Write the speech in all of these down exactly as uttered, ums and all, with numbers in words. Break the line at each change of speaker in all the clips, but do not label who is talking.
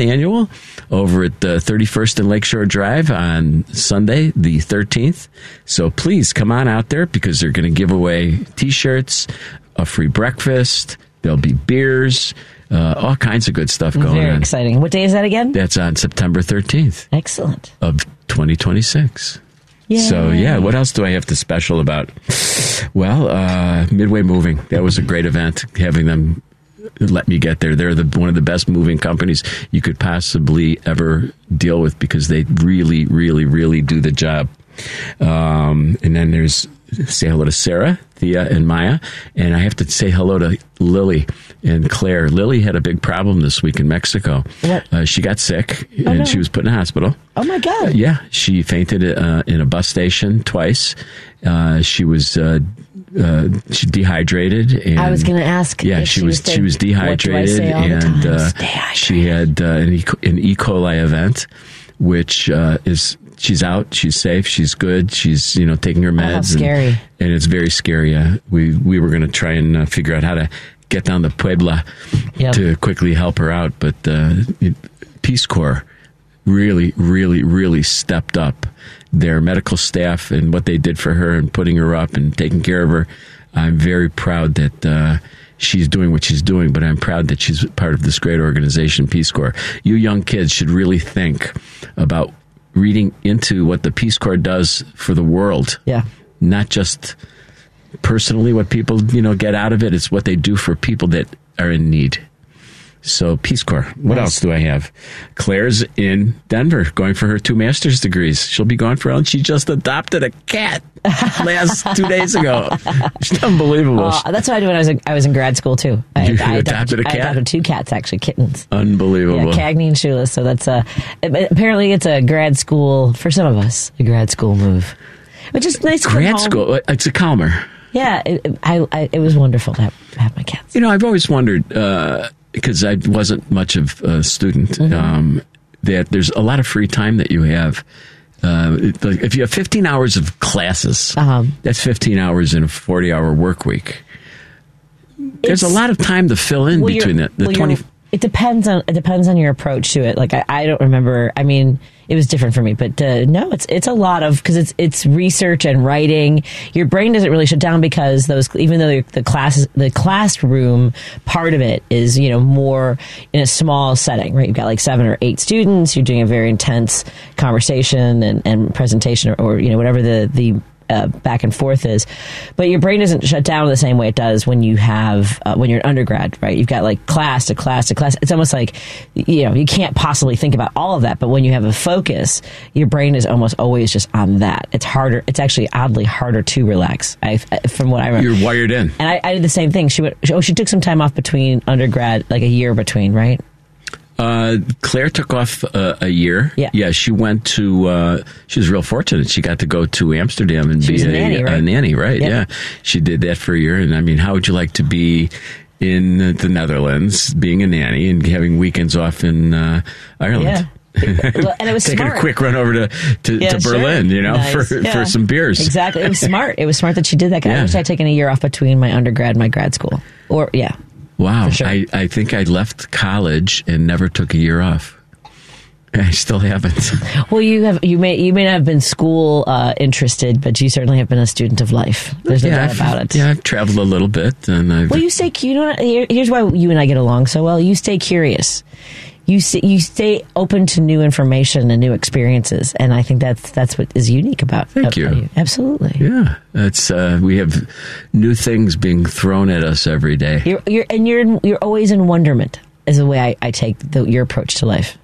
annual over at the thirty-first and Lakeshore Drive on Sunday, the thirteenth. So please come on out there because they're going to give away T-shirts, a free breakfast, there'll be beers, uh, all kinds of good stuff going
Very
on.
Very exciting. What day is that again?
That's on September thirteenth.
Excellent.
Of twenty twenty-six.
Yay.
So, yeah, what else do I have to special about? Well, uh, Midway Moving. That was a great event, having them let me get there. They're the, one of the best moving companies you could possibly ever deal with because they really, really, really do the job. Um, and then there's say hello to Sarah, Thea, and Maya. And I have to say hello to Lily and Claire. Lily had a big problem this week in Mexico.
What?
Uh, she got sick,
Oh,
and
no.
she was put in a hospital.
Oh, my God.
Uh, yeah, she fainted uh, in a bus station twice. Uh, she was uh, uh, she dehydrated. And,
I was going to ask.
Yeah,
if
she
she
was
was
she was dehydrated, and uh, she had uh, an, e- an E. coli event, which uh, is. She's out. She's safe. She's good. She's, you know, taking her meds.
Oh, how scary.
And, and it's very scary. Uh, we we were going to try and uh, figure out how to get down to Puebla
Yep.
to quickly help her out. But uh, it, Peace Corps really, really, really stepped up their medical staff and what they did for her and putting her up and taking care of her. I'm very proud that uh, she's doing what she's doing, but I'm proud that she's part of this great organization, Peace Corps. You young kids should really think about reading into what the Peace Corps does for the world.
Yeah.
Not just personally what people, you know, get out of it. It's what they do for people that are in need. So Peace Corps. What
Nice.
else do I have? Claire's in Denver going for her two master's degrees. She'll be gone for and she just adopted a cat last two days ago. It's unbelievable.
Uh, that's what I did when I was in, I was in grad school too. I,
You
I
adopted a cat?
I adopted two cats, actually, kittens.
Unbelievable.
Yeah, Cagney and Shoeless. So that's a apparently it's a grad school for some of us. A grad school move, which is nice. to come
Grad
home.
school. It's a Calmer.
Yeah, it, it- I, I, it was wonderful to have, have my cats.
You know, I've always wondered, uh, because I wasn't much of a student,
Mm-hmm.
um, that there's a lot of free time that you have. Uh, it- like if you have fifteen hours of classes,
Um,
that's fifteen hours in a forty-hour work week. There's a
It's-
lot of time to fill in
Well,
between
you're-
the, the
well,
twenty.
you're- It depends on it depends on your approach to it. Like I, I don't remember. I mean, it was different for me, but uh, no, it's it's a lot of because it's it's research and writing. Your brain doesn't really shut down because those even though the class the classroom part of it is you know more in a small setting, right? You've got like seven or eight students. You're doing a very intense conversation and, and presentation or, or you know whatever the the Uh, back and forth is, but your brain doesn't shut down the same way it does when you have uh, when you're an undergrad, right? You've got like class to class to class. It's almost like you know you can't possibly think about all of that, but when you have a focus, your brain is almost always just on that. It's harder. It's actually oddly harder to relax. I, from what I remember,
You're wired in.
and I, I did the same thing. She went. Oh, she took some time off between undergrad, like a year between, right?
Uh, Claire took off uh, a year.
Yeah.
yeah. She went to. Uh, she was real fortunate. She got to go to Amsterdam and
She
be
was a
a,
nanny, right?
a nanny, right?
Yep.
Yeah, she did that for a year. And I mean, how would you like to be in the Netherlands, being a nanny and having weekends off in uh, Ireland?
Yeah. Well, and it was
taking
smart.
a quick run over to to,
Yeah,
to
sure.
Berlin, you know,
Nice.
for
Yeah.
for some beers.
Exactly. It was smart. It was smart that she did that. I
Yeah.
wish I'd taken a year off between my undergrad and my grad school. Or yeah.
Wow,
For sure.
I, I think I left college and never took a year off. I still haven't.
Well, you have you may you may not have been school uh, interested, but you certainly have been a student of life. There's no
yeah,
doubt
I've,
about it.
yeah, I've traveled a little bit, and I've.
Well, you stay. You know, what? Here, here's why you and I get along so well. You stay curious. You stay, you stay open to new information and new experiences, and I think that's that's what is unique about.
Thank
about
you.
Absolutely.
Yeah, it's uh, we have new things being thrown at us every day.
You're, you're and you're you're always in wonderment. Is the way I, I take the, your approach to life.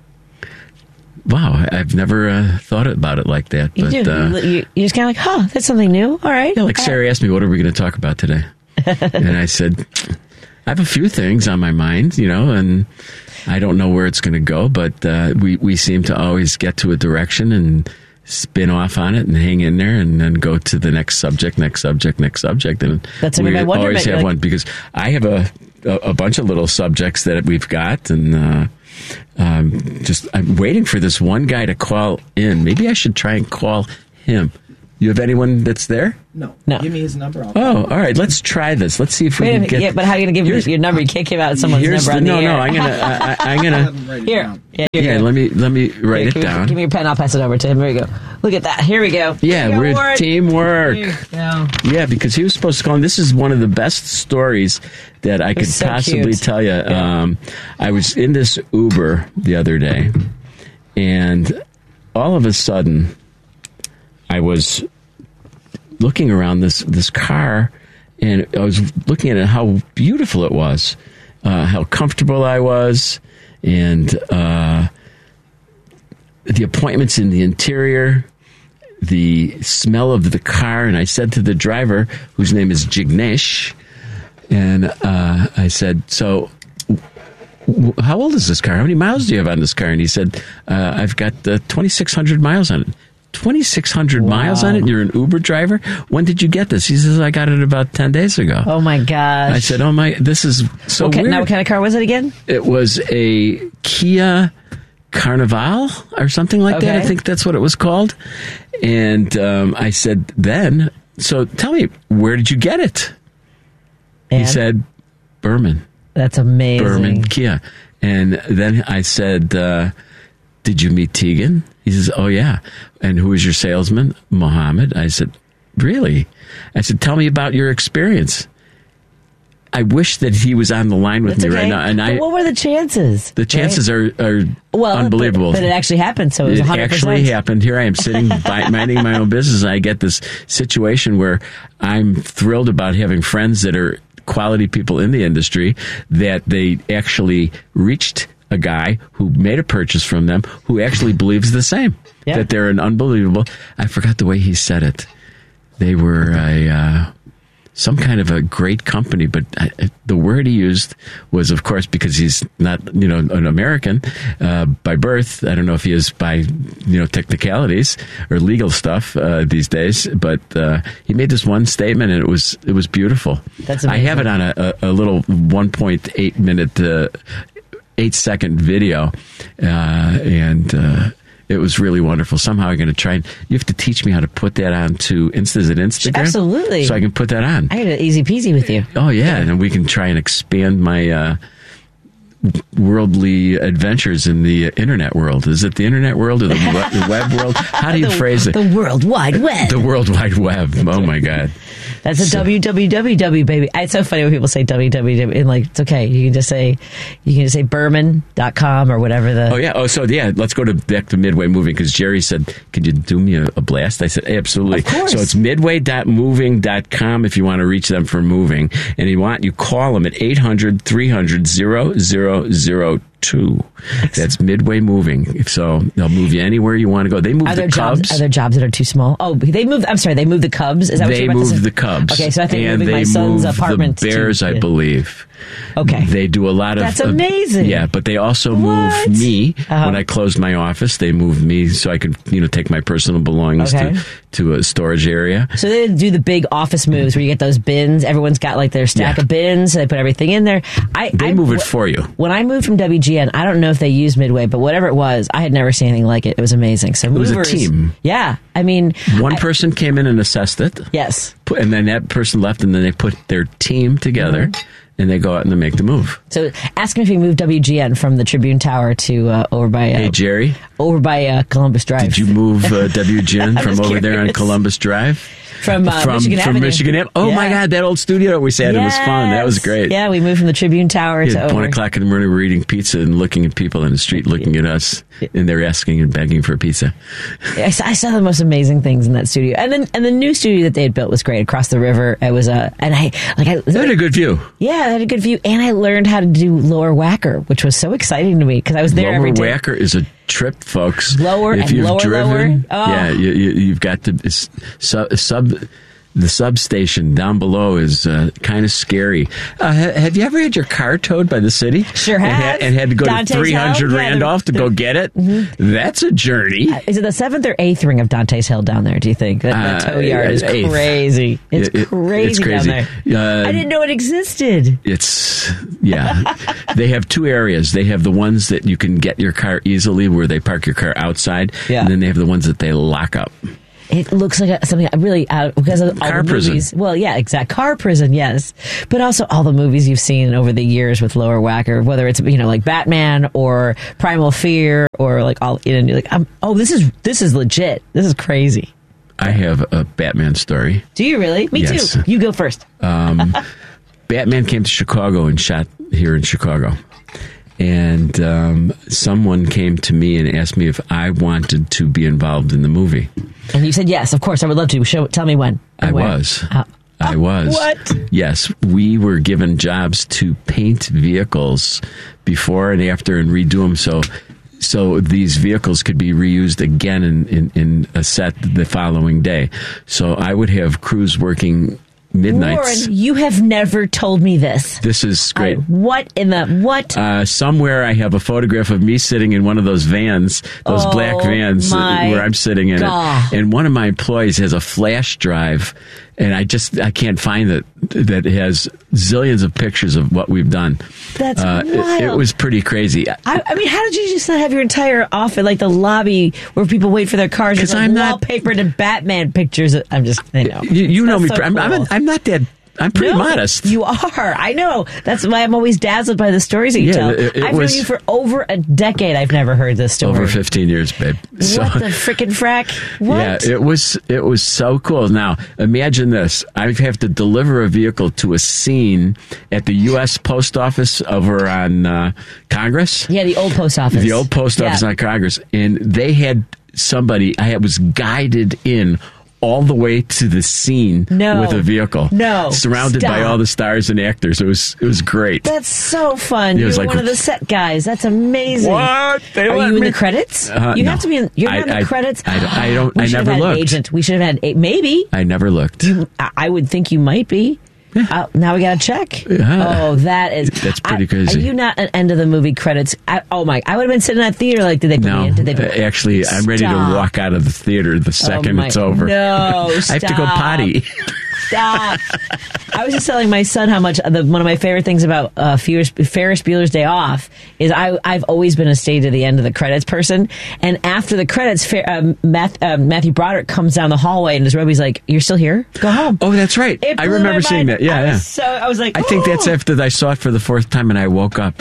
Wow, I've never uh, thought about it like that.
You
but
do.
uh,
you, you- you're just kind of like, huh, that's something new. All right.
yeah, like
All
Sarah asked me, "What are we going to talk about today?" And I said, "I have a few things on my mind, you know, and I don't know where it's going to go, but uh, we we seem to always get to a direction and spin off on it and hang in there, and then go to the next subject, next subject, next subject, and
That's
we
my wonderment.
always have
Like-
one because I have a, a a bunch of little subjects that we've got, and uh, um, just I'm waiting for this one guy to call in. Maybe I should try and call him You have anyone that's there?
No.
No.
Give me his number. I'll
Oh, all right. Let's try this. Let's see if we
Wait a
can
minute,
get.
yeah, but how are you going to give
Here's-
your, your number? You can't give out someone's
Here's
number
the,
on the
no,
air.
no. I'm gonna. I, I, I'm
Let
gonna.
him write it
Here.
down.
Yeah, here
Yeah.
you go.
Let me. Let me write
Here,
it
give me-
down.
Give me your pen. I'll pass it over to him. There you go. Look at that. Here we go.
Yeah,
Here,
we're
Ward.
teamwork.
Here you go.
Yeah, because he was supposed to call. And this is one of the best stories that I could
so
possibly
cute.
tell you.
Yeah.
Um, I was in this Uber the other day, and all of a sudden, I was looking around this this car, and I was looking at it, how beautiful it was, uh, how comfortable I was, and uh, the appointments in the interior, the smell of the car. And I said to the driver, whose name is Jignesh, and uh, I said, so w- how old is this car? How many miles do you have on this car? And he said, uh, I've got uh, twenty-six hundred miles on it. twenty-six hundred
Wow.
miles on it? You're an Uber driver? When did you get this? He says, I got it about ten days ago.
Oh, my gosh.
I said, oh my, this is so
what, ki-
weird.
now, what kind of car was it again?
It was a Kia Carnival or something like that. I
Okay.
think that's what it was called. And um, I said, then, so tell me, where did you get it? He
And?
said, Berman,
That's amazing.
Berman Kia. And then I said, uh, did you meet Tegan? He says, oh, yeah. And who was your salesman? Mohammed. I said, really? I said, tell me about your experience. I wish that he was on the line with
That's
me
okay.
right now. And
But
I,
what were the chances?
the chances are, are
well,
unbelievable.
But, but it actually happened, so it was
It
one hundred percent.
actually happened. Here I am sitting, by, minding my own business, and I get this situation where I'm thrilled about having friends that are quality people in the industry, that they actually reached a guy who made a purchase from them who actually believes the same,
Yeah.
that they're an unbelievable. I forgot the way he said it. They were a uh, some kind of a great company, but I, the word he used was, of course, because he's not, you know, an American uh, by birth. I don't know if he is by, you know, technicalities or legal stuff uh, these days, but uh, he made this one statement, and it was it was beautiful.
That's
I have it
amazing.
on a, a, a little one point eight minute, uh, eight second video, uh, and. Uh, It was really wonderful. Somehow I'm going to try and you have to teach me how to put that onto Insta. Is it Instagram?
Absolutely.
So I can put that on.
I got it easy peasy with you.
Oh yeah, and we can try and expand my uh, worldly adventures in the internet world. Is it the internet world or the, web, the web world? How do you
the,
phrase it?
The World Wide Web.
The World Wide Web. Oh my God.
That's a
So-
W W W, baby. It's so funny when people say W W W, and like, it's okay. You can just say, you can just say Berman dot com or whatever the.
Oh yeah. Oh, so yeah. Let's go to back to Midway Moving because Jerry said, "Could you do me a, a blast?" I said, "Absolutely."
Of course.
So it's midway dot moving dot com if you want to reach them for moving, and you want you call them at eight hundred, three hundred, zero zero zero two. That's Midway Moving. So they'll move you anywhere you want to go. They move
Are
the
there
Cubs.
jobs? Are there jobs that are too small? Oh, they moved. I'm sorry, they moved the Cubs. Is that what
They
you're about to
moved
say?
the Cubs.
Okay, so I think
and
moving
they
my son's
moved
apartment.
the Bears,
to,
I believe.
Okay.
They do a lot of.
That's
uh,
amazing.
yeah, but they also
What?
move me
Uh-huh.
when I closed my office. They moved me so I could, you know, take my personal belongings
Okay.
to to a storage area.
So they do the big office moves where you get those bins. Everyone's got like their stack
Yeah.
of bins. So they put everything in there. I,
They
I,
move it for you.
When I moved from W G N, I don't know if they use Midway, but whatever it was, I had never seen anything like it. It was amazing. So
was a
movers,
team.
Yeah, I mean,
One
I-
person came in and assessed it,
yes.
put, and then that person left, and then they put their team together,
Mm-hmm.
and they go out and they make the move.
So ask him if he moved W G N from the Tribune Tower to uh, over by uh,
Hey, Jerry,
over by uh, Columbus Drive.
did you move uh, W G N
I'm
from
just
over there on
curious.
Columbus Drive?
From, uh,
from
Michigan
from
Avenue.
Michigan Avenue. Oh my
Yeah.
God, that old studio that we sat in was fun. That was
Yes.
great.
Yeah, we moved from the Tribune Tower
Yeah,
to
at
over.
one o'clock in the morning, we're eating pizza and looking at people in the street, looking at us, and they're asking and begging for pizza.
I saw, I saw the most amazing things in that studio, and then and the new studio that they had built was great across the river. It was a and I like I
They had a good view.
yeah, I had a good view, and I learned how to do Lower Whacker, which was so exciting to me because I was there
Lower
every day.
Whacker is a trip, folks.
Lower
if
and
you've
lower,
driven,
lower. Oh.
yeah, you, you, you've got to it's sub. sub The substation down below is uh, kind of scary. Uh, ha- have you ever had your car towed by the city?
Sure
and,
have.
ha- and had to go
Dante's
to three hundred
Hill? Yeah,
Randolph to
the-
go get it? That's a journey.
Is it the seventh or eighth ring of Dante's Hill down there? Do you think that, that
Uh,
tow yard is
eighth.
crazy? It's
It- it-
crazy,
it's crazy.
down there.
Uh,
I didn't know it existed.
It's, yeah. They have two areas. They have the ones that you can get your car easily where they park your car outside.
Yeah.
And then they have the ones that they lock up.
It looks like a, something really out because of all
Car
the
prison.
movies. Well, yeah, exact car prison, yes, but also all the movies you've seen over the years with Lower Wacker, whether it's you know like Batman or Primal Fear or like all you know, you're like, I'm, oh, this is this is legit. This is crazy.
I have a Batman story.
Do you really? Me
Yes.
too. You go first.
Um, Batman came to Chicago and shot here in Chicago. And um, someone came to me and asked me if I wanted to be involved in the movie.
And you said yes, of course I would love to. Show, tell me when. and
I
where.
was.
Uh,
I was.
What?
Yes. We were given jobs to paint vehicles before and after and redo them so so these vehicles could be reused again in, in, in a set the following day. So I would have crews working midnights.
Warren, you have never told me this.
This is great.
Uh, what in the what?
Uh, somewhere I have a photograph of me sitting in one of those vans, those
Oh,
black vans uh,
my
where I'm sitting in
God.
it. And one of my employees has a flash drive, and I just I can't find it that has zillions of pictures of what we've done.
That's
uh, it,
wild.
it was pretty crazy.
I, I mean, how did you just not have your entire office, like the lobby where people wait for their cars,
Because
like
I'm not-
wallpapered and Batman pictures? I'm just, I know.
You, you know
That's
me.
so
I'm, I'm,
cool.
I'm not that. I'm pretty
No,
modest.
You are. I know. That's why I'm always dazzled by the stories that you
Yeah,
tell.
it- it
I've
was-
known you for over a decade. I've never heard this story.
Over fifteen years, babe. So,
What the frickin' frack? What?
yeah, it was it was so cool. Now imagine this: I have to deliver a vehicle to a scene at the U S Post Office over on uh, Congress.
yeah, the old post office.
The old post office
Yeah.
on Congress, and they had somebody. I was guided in all the way to the scene
No.
with a vehicle.
No.
surrounded by
Stop.
all the stars and actors. It was it was great.
That's so fun.
It
You're
was like-
one of the set guys. That's amazing.
What? They
Are
let
you in
me-
the credits?
Uh,
you
no.
have to be in. You're not
I-
in the
I-
credits.
I don't- I don't-
We
I
should
never
have had
looked.
An agent. We should have had. A, maybe.
I never looked.
I, I would think you might be. Uh, now we got to check.
Yeah.
Oh, that is
That's pretty
I-
crazy.
Are you not an end of the movie credits? I, oh my! I would have been sitting in that theater. Like, did they put
No,
me in? Did they put
uh, actually, I'm ready
Stop.
to walk out of the theater the second
my-
it's over.
No,
I have to go
stop.
potty.
Stop! I was just telling my son how much the, one of my favorite things about uh, Ferris, Ferris Bueller's Day Off is I, I've always been a stay to the end of the credits person, and after the credits, Fer, um, Math, uh, Matthew Broderick comes down the hallway and his roby's like, "You're still here? Go home."
Oh, that's right.
It
I
blew
remember
my
seeing
mind.
that. Yeah,
I
yeah.
was so I was like,
I think that's
"Oh."
after I saw it for the fourth time and I woke up.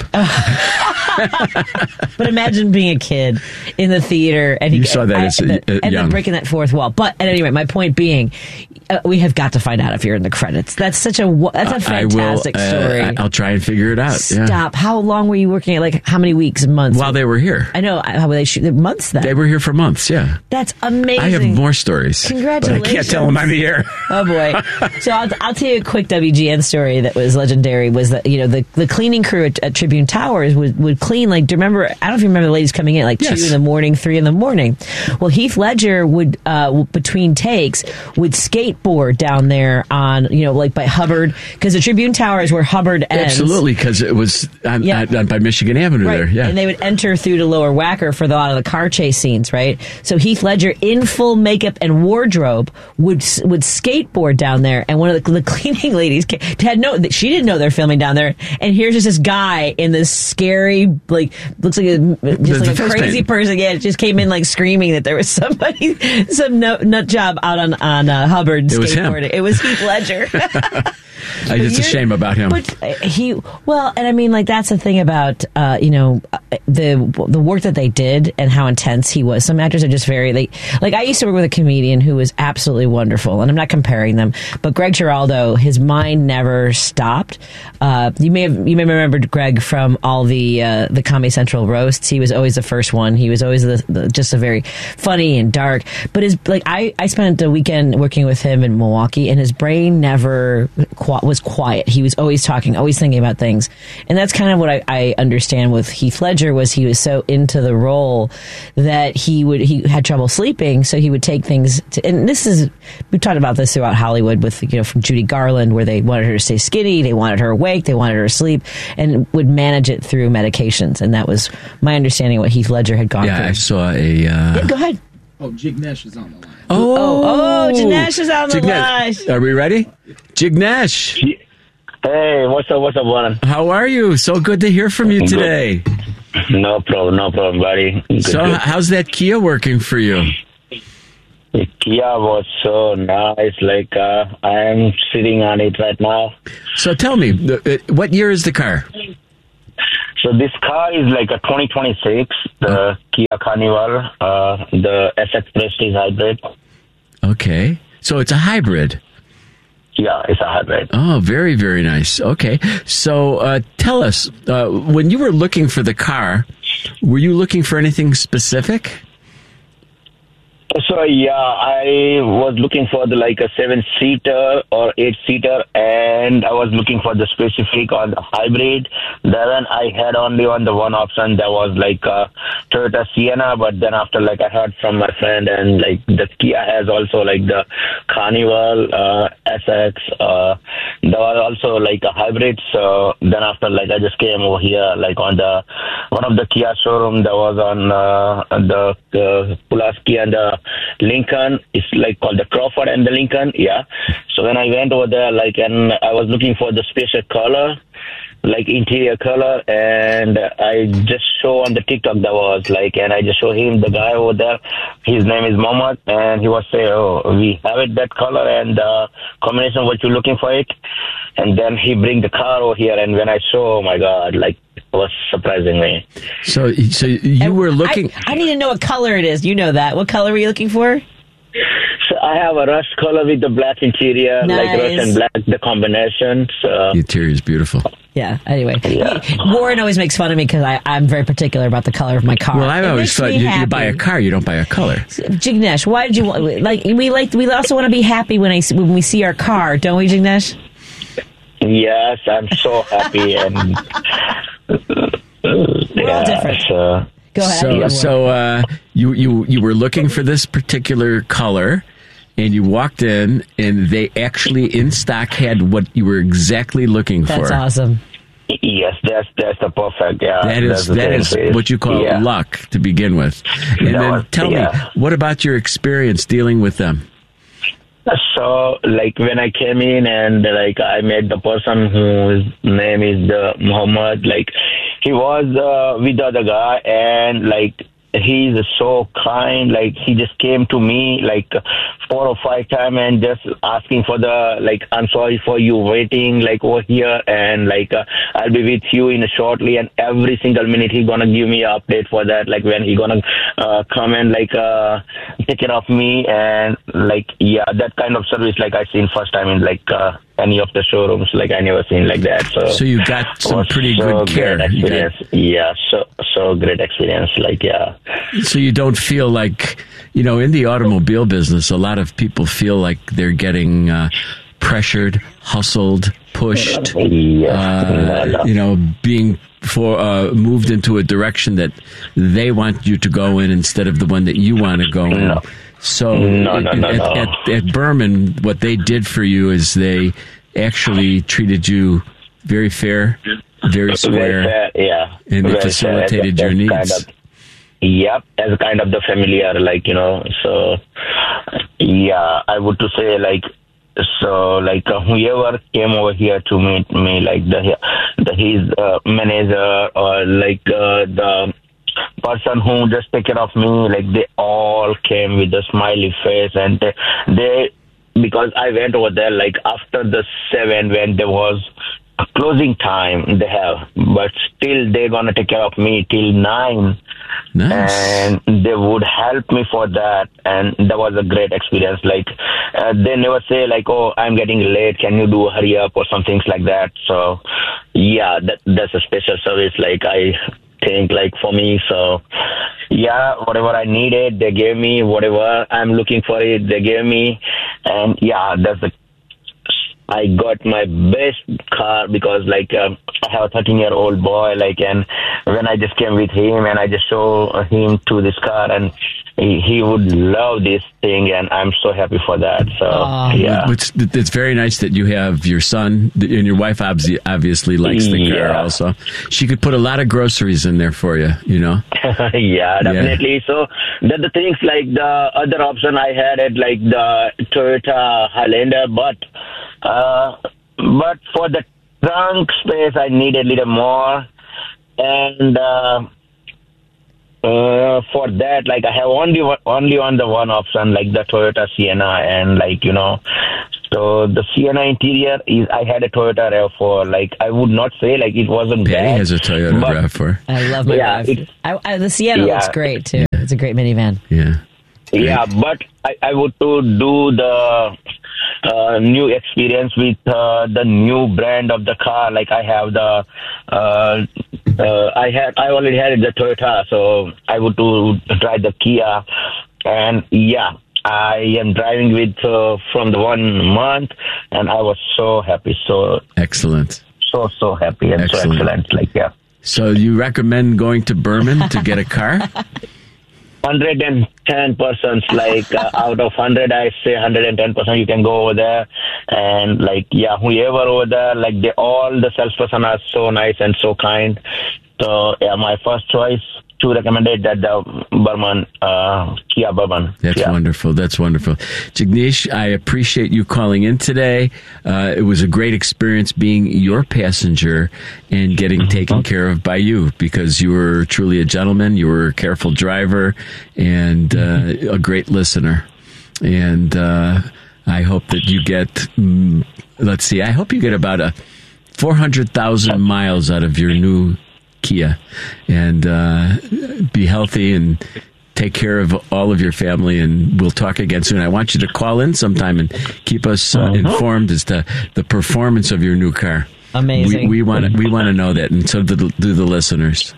But imagine being a kid in the theater and he
You saw that
I-
as, uh,
and then
young.
breaking that fourth wall. But at any rate, my point being, uh, we have got to find out if you're in the credits. That's such a wa- that's a
I will.
fantastic
uh,
story.
I- I'll try and figure it out. Yeah.
Stop. How long were you working at? Like how many weeks, months?
While they were here,
I know. How were they shoot? Months then.
they were here for months. Yeah,
That's amazing.
I have more stories.
Congratulations.
But I can't tell them on the air.
Oh boy! So I'll, I'll tell you a quick W G N story that was legendary. Was that you know the, the cleaning crew at, at Tribune Towers would, would clean like do you remember? I don't know if you remember the ladies coming in at like
Yes.
two in the morning, three in the morning. Well, Heath Ledger would uh, between takes would skateboard down there on you know like by Hubbard because the Tribune Towers where Hubbard ends.
Absolutely, because it was on,
Yeah.
on, on by Michigan Avenue
Right.
there. Yeah,
And they would enter through to Lower Wacker for the, a lot of the car chase scenes, right? So Heath Ledger, in full makeup and wardrobe, would would skateboard down there, and one of the, the cleaning ladies ca- had no, she didn't know they're filming down there, and here's just this guy in this scary, like looks like a just
The-
like
the
a
face
crazy
paint.
person. Yeah, just came in like screaming that there was somebody, some nut, nut job out on on uh, Hubbard
It was him.
skateboarding. It was Heath Ledger.
I, it's a
You're-
shame about him.
But uh, he, well, and I mean, like that's the thing about uh, you know uh, the the work that they did and how intense he was. Some actors are just very like like I used to work with a comedian who was absolutely wonderful, and I'm not comparing them, but Greg Giraldo, his mind never stopped. Uh, you may have you may remember Greg from all the uh, the Comedy Central roasts. He was always the first one. He was always the, the just a very funny and dark. But his like I I spent a weekend working with him in Milwaukee, and his brain never qu- was quiet. He was always talking, always thinking about things. And that's kind of what I, I understand with Heath Ledger was he was so into the role that he would he had trouble sleeping, so he would take things to, and this is we've talked about this throughout Hollywood with you know from Judy Garland where they wanted her to stay skinny, they wanted her awake, they wanted her to sleep, and would manage it through medications. And that was my understanding what Heath Ledger had gone
yeah, I
through.
saw a. Uh,
Yeah, go ahead.
Oh, Jig Nash is on the line.
Oh,
Oh, oh, Jignesh is on the line.
Jignesh. Are we ready? Jignesh,
Hey, what's up, what's up, Warren?
how are you? So good to hear from you
Good.
today.
No problem, no problem, buddy. Good,
So,
good.
how's that Kia working for you?
The Kia was so nice. Like uh, I am sitting on it right now.
So tell me, the- uh, what year is the car?
So this car is like a twenty twenty-six, the Kia Carnival, uh, the S X Prestige hybrid.
Okay. So it's a hybrid.
Yeah, it's a hybrid.
Oh, very, very nice. Okay. So uh, tell us, uh, when you were looking for the car, were you looking for anything specific?
So yeah, I was looking for the like a seven seater or eight seater, and I was looking for the specific on the hybrid. Then I had only on the one option that was like a Toyota Sienna, but then after like I heard from my friend, and like the Kia has also like the Carnival, uh, S X. Uh, there was also like a hybrid. So then after like I just came over here like on the one of the Kia showroom that was on uh, the uh, Pulaski and the Lincoln. It's like called the Crawford and the Lincoln. Yeah. So when I went over there, like, and I was looking for the special color, like interior color, and I just show on the TikTok that was like, and I just show him the guy over there. His name is Mohammed, and he was saying, "Oh, we have it that color and uh, combination what you're looking for it." And then he bring the car over here, and when I saw, oh my God, like it was surprising me.
So, so you
And
were looking.
I, I need to know what color it is. You know that. What color were you looking for?
So I have a rust color with the black interior, like
Nice.
rust and black, the combination. So
The interior is beautiful.
Yeah. Anyway,
Yeah.
He- Warren always makes fun of me because I'm very particular about the color of my car.
Well, I've
It
always
makes
thought
me
you, you
happy.
buy a car, you don't buy a color.
Jignesh, why did you want? Like we like we also want to be happy when I s- when we see our car, don't we, Jignesh?
yes, I'm so happy and
We're all different.
So,
Go ahead.
So,
Warren.
so uh, you you you were looking for this particular color, and you walked in, and they actually in stock had what you were exactly looking
That's
for.
awesome.
yes, that's that's the perfect. Yeah,
That
that's
is
the
that
thing.
is what you call
yeah.
luck to begin with. And
That
then
was-
tell
yeah.
me, what about your experience dealing with them?
So, like when I came in and like I met the person whose name is uh, Muhammad. Like he was uh, with the other guy, and like he's so kind. Like he just came to me like four or five times and just asking for the like I'm sorry for you waiting like over here, and like uh, I'll be with you in shortly. And every single minute he gonna give me an update for that. Like when he gonna uh, come and like uh, take care of me, and like yeah, that kind of service like I seen first time in like uh, any of the showrooms. Like I never seen like that. So
So you got some
was
pretty
so
good care.
great
You got-
experience. Yeah, so so great experience. Like yeah.
So you don't feel like, you know, in the automobile business, a lot of people feel like they're getting uh, pressured, hustled, pushed,
Yes.
uh, you know, being for uh, moved into a direction that they want you to go in instead of the one that you want to go in.
No.
So
No, no, no,
at,
no.
At, at Berman, what they did for you is they actually treated you very fair, very square,
Very fair, yeah.
and they
Very
facilitated
fair.
your
As- as
needs.
Kind of, yep, as a kind of the familiar, like, you know, so, yeah, I would to say, like, so, like, uh, whoever came over here to meet me, like, the, the his uh, manager or, like, uh, the person who just take care of me, like, they all came with a smiley face, and they, they because I went over there, like, after the seven, when there was a closing time they have, but still they're gonna take care of me till nine,
Nice.
and they would help me for that, and that was a great experience. Like uh, they never say like, "Oh, I'm getting late. Can you do hurry up?" or some things like that. So yeah, that that's a special service. Like I think, like for me. So yeah, whatever I needed, they gave me. Whatever I'm looking for, it they gave me, and yeah, that's the. I got my best car because, like, um, I have a thirteen-year-old boy, like, and when I just came with him and I just show him to this car, and he, he would love this thing, and I'm so happy for that. So,
Aw.
yeah.
It's, it's very nice that you have your son, and your wife obviously, obviously likes the car
Yeah.
also. She could put a lot of groceries in there for you, you know?
Yeah, definitely. So that the things like the other option I had it like the Toyota Highlander, but uh, but for the trunk space I needed a little more, and uh, Uh, for that, like I have only one, only on the one option, like the Toyota Sienna, and like you know, so the Sienna interior is. I had a Toyota RAV four. Like I would not say like it wasn't
Patty
bad.
has a Toyota
but-
RAV four.
I love my
Yeah,
RAV.
it-
I, I, the Sienna
Yeah.
looks great too. It's a great minivan.
Yeah.
Yeah, but I, I would to do the uh, new experience with uh, the new brand of the car. Like I have the, uh, uh, I had, I already had the Toyota, so I would to drive the Kia, and yeah, I am driving with uh, from the one month, and I was so happy, so
Excellent.
so so happy and
Excellent.
so excellent. Like yeah.
So you recommend going to Berman to get a car?
one hundred ten percent, like uh, out of one hundred, I say one hundred ten percent you can go over there. And like, yeah, whoever over there, like they all the salesperson are so nice and so kind. So yeah, my first choice to recommend it that the Berman, uh, Kia Berman.
That's
yeah.
wonderful. That's wonderful. Jignesh, I appreciate you calling in today. Uh, it was a great experience being your passenger and getting
Mm-hmm.
taken care of by you, because you were truly a gentleman. You were a careful driver and uh, a great listener. And uh, I hope that you get, mm, let's see, I hope you get about a four hundred thousand miles out of your new Kia, and uh, be healthy and take care of all of your family, and we'll talk again soon. I want you to call in sometime and keep us uh, informed as to the performance of your new car.
Amazing.
We want to we want to know that, and so do the, do the listeners.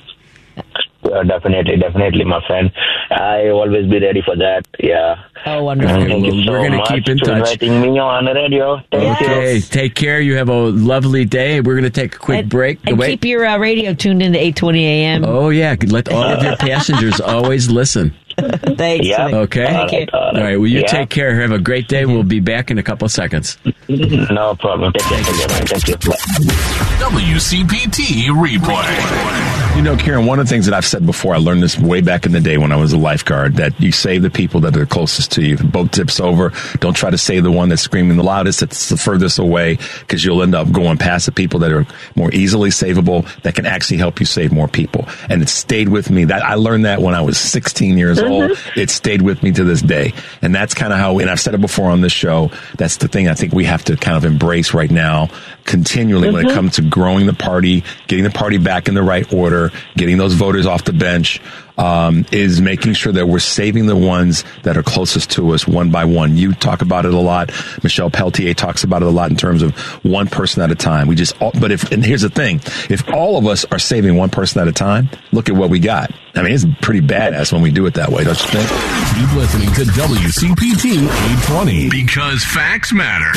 Uh, definitely, definitely, my friend. I always be ready for that. Yeah.
Oh, wonderful.
And thank you
Well,
so
we're gonna
much
keep in
to
touch.
inviting me on the radio. Thank
Okay,
you.
take care. You have a lovely day. We're going to take a quick
And,
break.
and
Wait.
keep your uh, radio tuned in to eight twenty a.m.
Oh yeah, let all of your passengers always listen.
Thanks.
Yeah.
Okay.
Thank you.
All
All right. Well, you
Yeah.
take care. Have a great day. We'll be back in a couple of seconds.
No problem. Take care. Take care. Thank you. Bye.
W C P T replay.
You know, Karen, one of the things that I've said before, I learned this way back in the day when I was a lifeguard, that you save the people that are closest to you. If the boat tips over, don't try to save the one that's screaming the loudest, that's the furthest away, because you'll end up going past the people that are more easily savable, that can actually help you save more people. And it stayed with me. That I learned that when I was sixteen years old. It stayed with me to this day. And that's kind of how, and I've said it before on this show, that's the thing I think we have to kind of embrace right now, continually when it comes to growing the party, getting the party back in the right order, getting those voters off the bench, um, is making sure that we're saving the ones that are closest to us one by one. You talk about it a lot. Michelle Peltier talks about it a lot in terms of one person at a time. We just, all, but if, and here's the thing, if all of us are saving one person at a time, look at what we got. I mean, it's pretty badass when we do it that way, don't you think?
Keep listening to W C P T eight twenty because facts matter.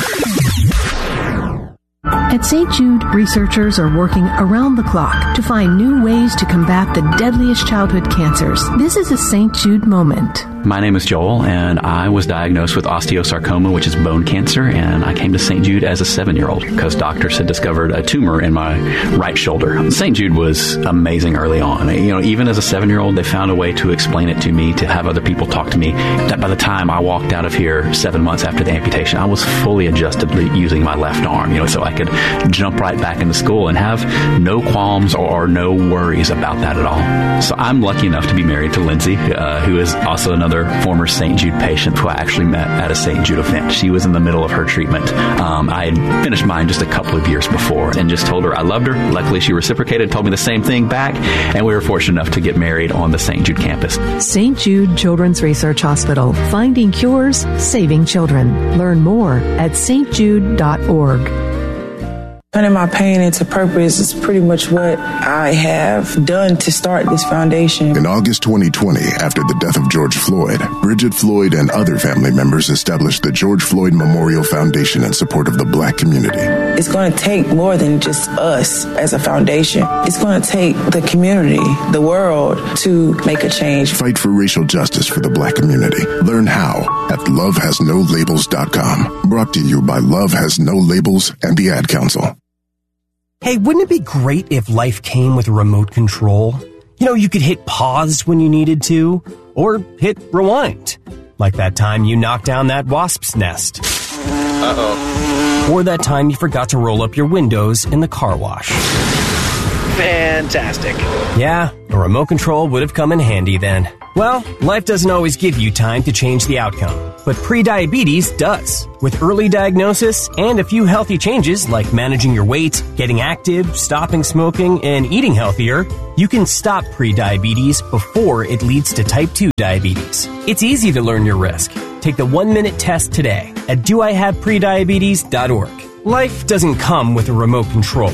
At Saint Jude, researchers are working around the clock to find new ways to combat the deadliest childhood cancers. This is a Saint Jude moment.
My name is Joel, and I was diagnosed with osteosarcoma, which is bone cancer, and I came to Saint Jude as a seven-year-old because doctors had discovered a tumor in my right shoulder. Saint Jude was amazing early on. You know, even as a seven-year-old, they found a way to explain it to me, to have other people talk to me. That by the time I walked out of here seven months after the amputation, I was fully adjusted using my left arm, you know, so I could jump right back into school and have no qualms or no worries about that at all. So I'm lucky enough to be married to Lindsay, uh, who is also another former Saint Jude patient who I actually met at a Saint Jude event. She was in the middle of her treatment. Um, I had finished mine just a couple of years before and just told her I loved her. Luckily, she reciprocated, told me the same thing back, and we were fortunate enough to get married on the Saint Jude campus.
Saint Jude Children's Research Hospital. Finding cures, saving children. Learn more at s t jude dot org.
Turning my pain into purpose is pretty much what I have done to start this foundation.
In August twenty twenty, after the death of George Floyd, Bridget Floyd and other family members established the George Floyd Memorial Foundation in support of the Black community.
It's going to take more than just us as a foundation. It's going to take the community, the world, to make a change.
Fight for racial justice for the Black community. Learn how at love has no labels dot com. Brought to you by Love Has No Labels and the Ad Council.
Hey, wouldn't it be great if life came with a remote control? You know, you could hit pause when you needed to, or hit rewind. Like that time you knocked down that wasp's nest. Uh-oh. Or that time you forgot to roll up your windows in the car wash.
Fantastic.
Yeah, a remote control would have come in handy then. Well, life doesn't always give you time to change the outcome, but prediabetes does. With early diagnosis and a few healthy changes like managing your weight, getting active, stopping smoking, and eating healthier, you can stop prediabetes before it leads to type two diabetes. It's easy to learn your risk. Take the one-minute test today at do I have prediabetes dot org. Life doesn't come with a remote control.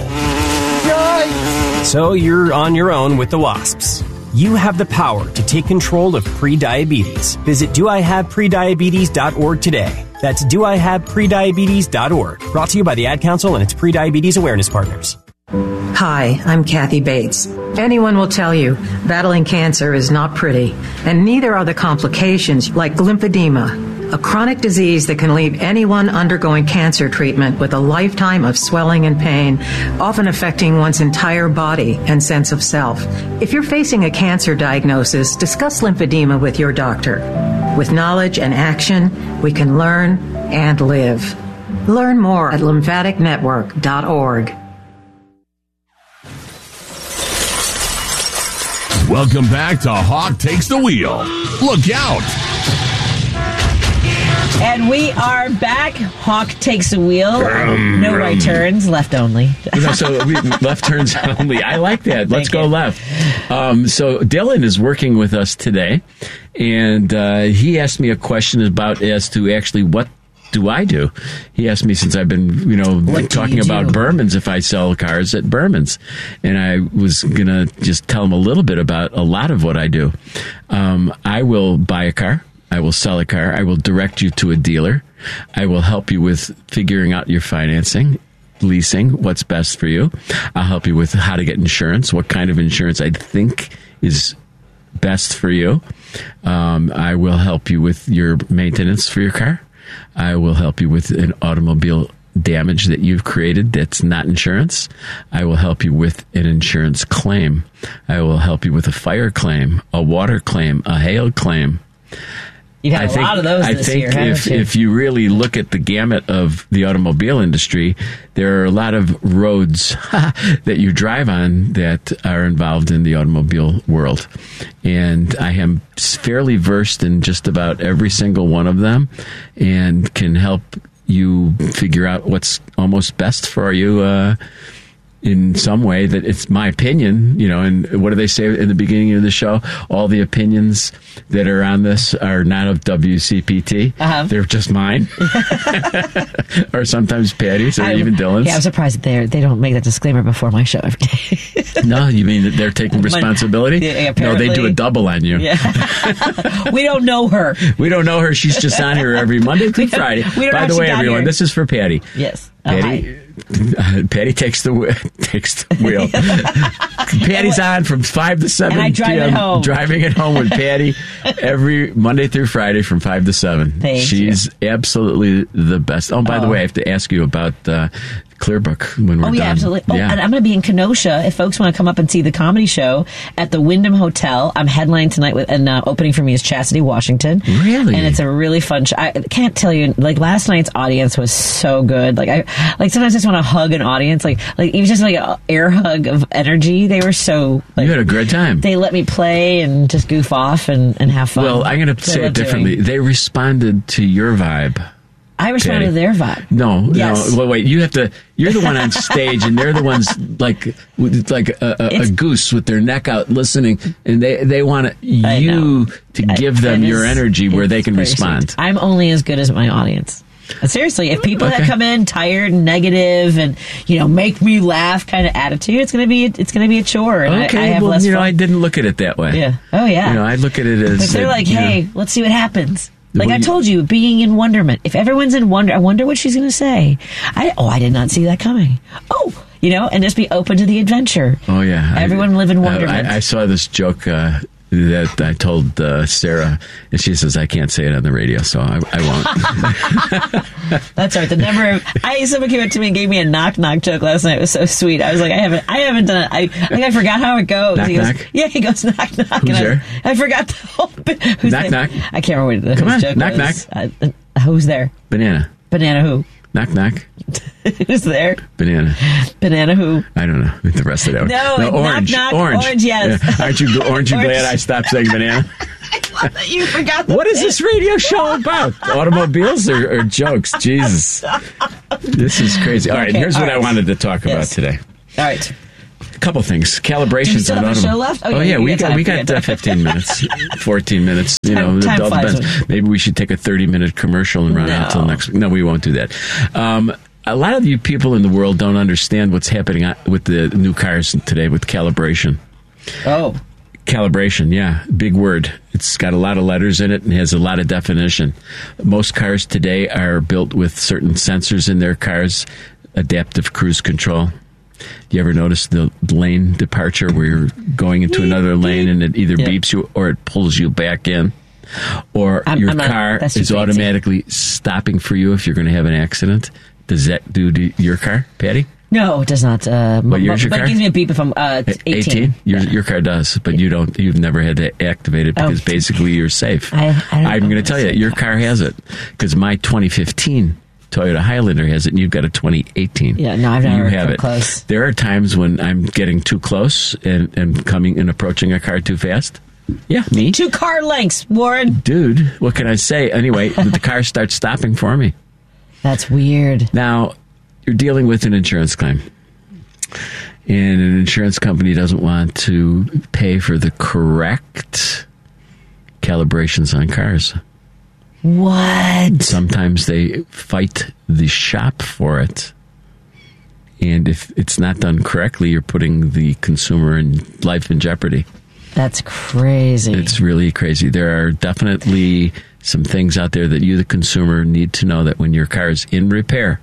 So you're on your own with the WASPs. You have the power to take control of prediabetes. Visit do I have prediabetes dot org today. That's do I have prediabetes dot org. Brought to you by the Ad Council and its Prediabetes Awareness Partners.
Hi, I'm Kathy Bates. Anyone will tell you battling cancer is not pretty, and neither are the complications like lymphedema, a chronic disease that can leave anyone undergoing cancer treatment with a lifetime of swelling and pain, often affecting one's entire body and sense of self. If you're facing a cancer diagnosis, discuss lymphedema with your doctor. With knowledge and action, we can learn and live. Learn more at lymphatic network dot org.
Welcome back to Hawk Takes the Wheel. Look out!
And we are back. Hawk takes the wheel. Um, no right turns, left only.
You know, so we, left turns only. I like that. Let's Thank go you. left. Um, so Dylan is working with us today, and uh, he asked me a question about as to actually what do I do? He asked me, since I've been, you know, what talking about Berman's, if I sell cars at Berman's. And I was going to just tell him a little bit about a lot of what I do. Um, I will buy a car. I will sell a car. I will direct you to a dealer. I will help you with figuring out your financing, leasing, what's best for you. I'll help you with how to get insurance, what kind of insurance I think is best for you. Um, I will help you with your maintenance for your car. I will help you with an automobile damage that you've created that's not insurance. I will help you with an insurance claim. I will help you with a fire claim, a water claim, a hail claim.
You've had
I
a
think,
lot of those
I
this
think
year,
if,
haven't you?
if you really look at the gamut of the automobile industry, there are a lot of roads that you drive on that are involved in the automobile world. And I am fairly versed in just about every single one of them and can help you figure out what's almost best for you uh, in some way. That it's my opinion, you know, and what do they say in the beginning of the show? All the opinions that are on this are not of W C P T. Uh-huh. They're just mine. Or sometimes Patty's or
I,
even Dylan's.
Yeah, I'm surprised they they don't make that disclaimer before my show every day.
No, you mean that they're taking responsibility?
Yeah,
no, they do a double on you.
Yeah. We don't know her.
We don't know her. She's just on here every Monday through Friday.
We don't
By the way, everyone,
here.
This is for Patty.
Yes.
Patty,
uh,
Uh, Patty takes the takes the wheel. Patty's on from five to seven
and I drive
p m
it home.
Driving it home with Patty every Monday through Friday from five to seven.
Thank
She's
you.
absolutely the best. Oh, by
oh.
the way, I have to ask you about uh, Clearbrook when we're
oh,
done.
yeah, absolutely.
Yeah.
Oh, and I'm going to be in Kenosha if folks want to come up and see the comedy show at the Wyndham Hotel. I'm headlining tonight with, and uh, opening for me is Chastity Washington.
Really?
And it's a really fun show. I can't tell you, like, last night's audience was so good. Like, I, like, sometimes I just want to hug an audience. Like, like, even just like an air hug of energy. They were so, like,
you had a great time.
They let me play and just goof off and, and have fun.
Well, I'm going to say it differently.
Doing.
They responded to your vibe.
I responded
Patty.
to their vibe.
No,
yes.
no. Well, wait. You have to. You're the one on stage, and they're the ones like like a, a, a goose with their neck out, listening, and they they want you to give them
is,
your energy where they can respond.
Sweet. I'm only as good as my audience. Seriously, if people
okay.
that come in tired, and negative, and you know, make me laugh kind of attitude, it's gonna be it's gonna be a chore. And
okay,
I, I have
well,
less
you know,
fun.
I didn't look at it that way.
Yeah. Oh, yeah.
You know, I look at it as
but they're
that,
like, hey, know, let's see what happens. Like
well,
I told you, being in wonderment. If everyone's in wonder, I wonder what she's going to say. I oh, I did not see that coming. Oh, you know, and just be open to the adventure.
Oh yeah,
everyone
I,
live in wonderment.
I, I saw this joke uh, that I told uh, Sarah, and she says I can't say it on the radio, so I, I
won't. That's right. The number. I someone came up to me and gave me a knock knock joke last night. It was so sweet. I was like, I haven't, I haven't done it. I, I think I forgot how it goes.
Knock
he goes,
knock.
Yeah, he goes knock knock.
Who's
and
there?
I, I forgot the whole bit. Who's
knock
there?
knock.
I can't remember what the
Come
whose
on,
joke
knock
was.
knock.
Uh, who's there?
Banana.
Banana who?
Knock, knock.
Who's there?
Banana.
Banana who?
I don't know. The rest of that.
No,
no orange.
knock, knock,
orange.
Orange, yes.
Yeah. Aren't you, aren't you
Orange.
glad I stopped saying banana?
I love that you forgot the
What is
bit.
this radio show about? Automobiles or, or jokes? Jesus. This is crazy. All right,
Okay,
here's
all
what
right.
I wanted to talk about
Yes.
today.
All right.
A couple things. Calibrations
Do you still
on
have a show
automobiles.
left?
Oh,
Oh,
yeah,
yeah,
we
you got
got
time.
we
You
got
got
uh,
time.
fifteen minutes, fourteen minutes. You
Time-
know,
time
it all
flies
depends.
when-
Maybe we should take a thirty minute commercial and run out
No.
until next week. No, we won't do that. Um, a lot of you people in the world don't understand what's happening with the new cars today with calibration.
Oh.
Calibration, yeah, big word. It's got a lot of letters in it and has a lot of definition. Most cars today are built with certain sensors in their cars, adaptive cruise control. Do you ever notice the lane departure where you're going into another lane and it either
Yeah.
beeps you or it pulls you back in? Or
I'm-
your
I'm not-
car
that's too
is
fancy.
automatically stopping for you if you're going to have an accident? Does that do to your car, Patty?
No, it does not. Uh,
What year's your
but
car?
it gives me a beep if I'm uh, eighteen.
Your, your car does, but you don't. You've never had to activate it because
Oh.
basically you're safe.
I- I don't
I'm
know
going to tell you, your car has it because my twenty fifteen Toyota Highlander has it, and you've got a twenty eighteen.
Yeah, no, I've never
You have
come
it.
close.
There are times when I'm getting too close and, and coming and approaching a car too fast. Yeah, me.
Two car lengths, Warren.
Dude, what can I say? Anyway, the car starts stopping for me.
That's weird.
Now, you're dealing with an insurance claim. And an insurance company doesn't want to pay for the correct calibrations on cars.
What?
Sometimes they fight the shop for it. And if it's not done correctly, you're putting the consumer in life in jeopardy.
That's crazy.
It's really crazy. There are definitely some things out there that you, the consumer, need to know that when your car is in repair,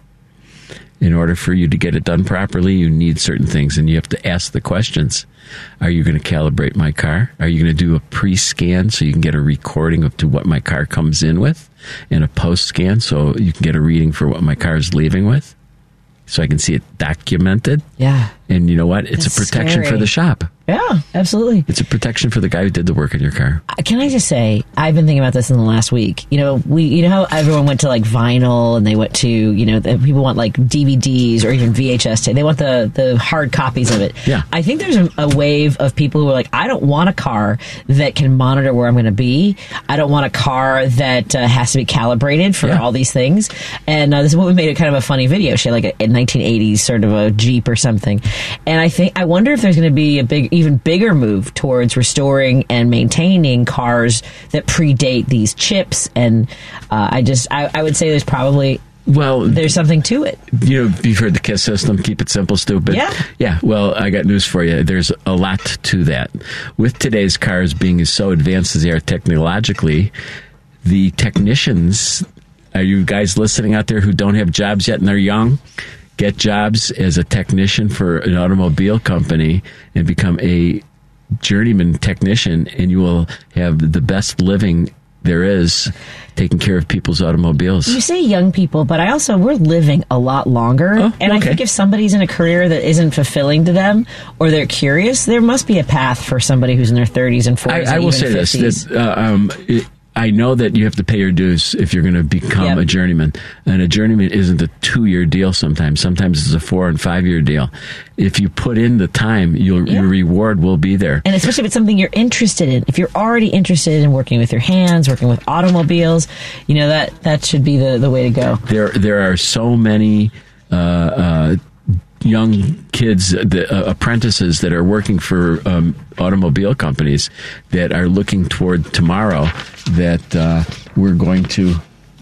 in order for you to get it done properly, you need certain things, and you have to ask the questions. Are you going to calibrate my car? Are you going to do a pre-scan so you can get a recording of to what my car comes in with, and a post-scan so you can get a reading for what my car is leaving with, so I can see it documented?
Yeah.
And you know what? It's
That's
a protection
scary.
for the shop.
Yeah, absolutely.
It's a protection for the guy who did the work in your car.
Can I just say, I've been thinking about this in the last week. You know, we, you know how everyone went to like vinyl and they went to, you know, the, people want like D V Ds or even V H S. They want the, the hard copies of it.
Yeah.
I think there's a, a wave of people who are like, I don't want a car that can monitor where I'm going to be. I don't want a car that uh, has to be calibrated for
Yeah.
all these things. And uh, this woman made a kind of a funny video. She had like a, a nineteen eighties sort of a Jeep or something. And I think, I wonder if there's going to be a big, even bigger move towards restoring and maintaining cars that predate these chips. And uh, I just, I, I would say there's probably,
Well,
there's something to it.
you know, you've heard the KISS system, keep it simple, stupid.
Yeah.
Yeah, well, I got news for you. There's a lot to that. With today's cars being so advanced as they are technologically, the technicians, are you guys listening out there who don't have jobs yet and they're young? Get jobs as a technician for an automobile company and become a journeyman technician, and you will have the best living there is taking care of people's automobiles.
You say young people, but I also, we're living a lot longer.
Oh,
and I
okay.
think if somebody's in a career that isn't fulfilling to them or they're curious, there must be a path for somebody who's in their thirties and forties.
I, I
and
will
even
say
fifties.
this: that uh, um, it, I know that you have to pay your dues if you're going to become
Yep.
a journeyman, and a journeyman isn't a two-year deal. Sometimes, sometimes it's a four and five-year deal. If you put in the time, your
Yeah.
your reward will be there.
And especially if it's something you're interested in. If you're already interested in working with your hands, working with automobiles, you know, that, that should be the, the way to go.
There, there are so many uh, uh, young kids, the, uh, apprentices that are working for um, automobile companies that are looking toward tomorrow that uh, we're going to.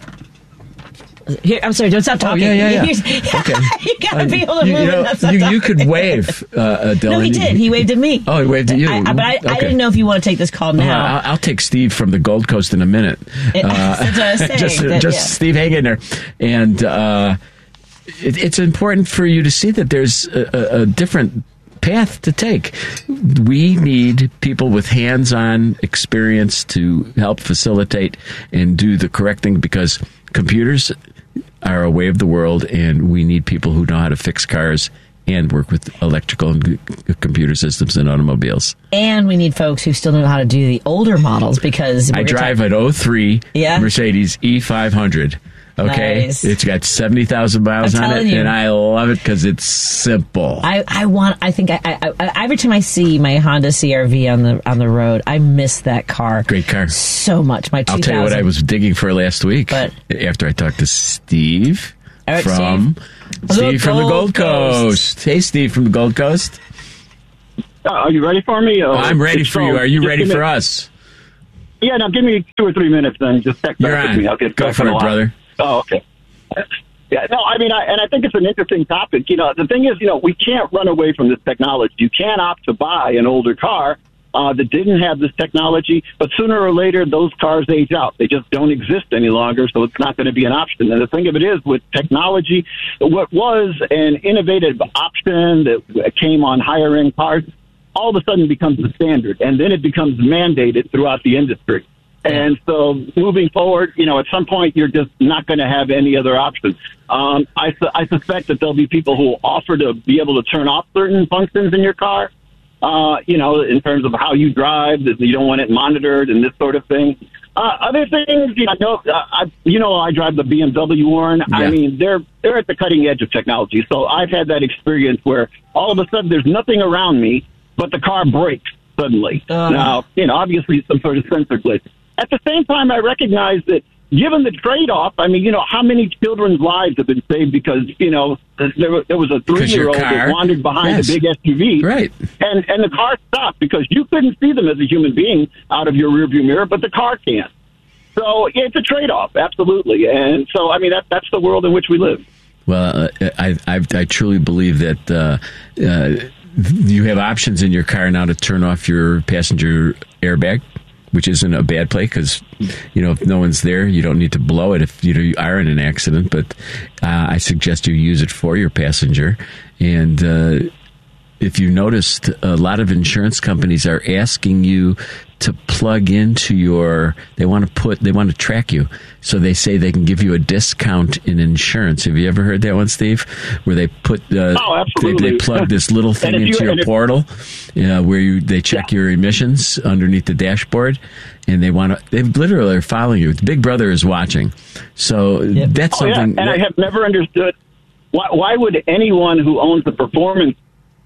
Here, I'm sorry, don't stop
Oh,
talking.
yeah, yeah, yeah. Okay.
you gotta be able to
you,
move
you know,
and not stop
you, you
talking.
could wave, uh, uh, Dylan.
No, he did. He waved at me.
Oh, he waved at you.
I, I, but I, I
Okay.
didn't know if you want to take this call
Well,
now.
I'll, I'll take Steve from the Gold Coast in a minute.
It- that's what I was saying,
just,
that-
just
yeah.
Steve, hang in there. And uh, it, it's important for you to see that there's a, a, a different path to take. We need people with hands-on experience to help facilitate and do the correct thing, because computers are a way of the world, and we need people who know how to fix cars and work with electrical and g- computer systems in automobiles.
And we need folks who still know how to do the older models, because we're
I
gonna
drive
talk-
an oh three
Yeah?
Mercedes E five hundred. Okay,
Nice.
It's got seventy thousand miles
I'm
on it,
telling you.
and I love it because it's simple.
I, I want. I think I, I, I every time I see my Honda C R V on the on the road, I miss that car.
Great car.
So much. My two
I'll
thousand.
tell you what I was digging for last week.
But-
after I talked to Steve
All right,
from
Steve.
Steve from the
Gold
Gold Coast.
Coast.
Hey, Steve from the Gold Coast.
Uh, are you ready for me? Or
I'm ready for you. Are you
Just
ready
give me-
for us?
Yeah, now give me two or three minutes, then just text
You're
back
on.
with me. I'll get
Go
back
for
on
it,
the line.
brother.
Oh, okay. Yeah, no, I mean, I, and I think it's an interesting topic. You know, the thing is, you know, we can't run away from this technology. You can't opt to buy an older car uh, that didn't have this technology, but sooner or later, those cars age out. They just don't exist any longer, so it's not going to be an option. And the thing of it is, with technology, what was an innovative option that came on higher-end cars, all of a sudden becomes the standard, and then it becomes mandated throughout the industry. And so moving forward, you know, at some point, you're just not going to have any other option. Um, I, su- I suspect that there'll be people who will offer to be able to turn off certain functions in your car, uh, you know, in terms of how you drive, that you don't want it monitored and this sort of thing. Uh, other things, you know, uh, I, you know, I drive the B M W, Warren.
Yeah.
I mean, they're they're at the cutting edge of technology. So I've had that experience where all of a sudden there's nothing around me, but the car brakes suddenly.
Uh.
Now, you know, obviously some sort of sensor glitch. At the same time, I recognize that given the trade-off, I mean, you know, how many children's lives have been saved because, you know, there, was- there was a
Because your
three-year-old
car-
that wandered behind
yes.
a big S U V.
Right.
And, and the car stopped because you couldn't see them as a human being out of your rearview mirror, but the car can. So yeah, it's a trade-off, absolutely. And so, I mean, that, that's the world in which we live.
Well, uh, I, I I truly believe that uh, uh, you have options in your car now to turn off your passenger airbag, which isn't a bad play because, you know, if no one's there, you don't need to blow it if you know you are in an accident. But uh, I suggest you use it for your passenger. And uh, if you noticed, a lot of insurance companies are asking you to plug into your. They want to put. They want to track you, so they say they can give you a discount in insurance. Have you ever heard that one, Steve? Where they put. Uh,
Oh,
they,
absolutely.
they plug this little thing
And if
into
you-
your
and if-
portal, uh, where you they check your emissions underneath the dashboard, and they want to. They literally are following you. Big Brother is watching, so that's
Oh, yeah.
something.
And I have never understood why, why would anyone who owns the performance